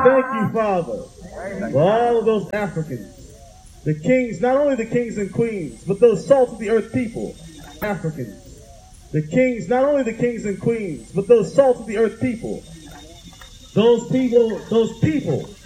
Thank you, Father, for all of those Africans. The kings, not only the kings and queens, but those salt of the earth people. Africans. The kings, not only the kings and queens, but those salt of the earth people. Those people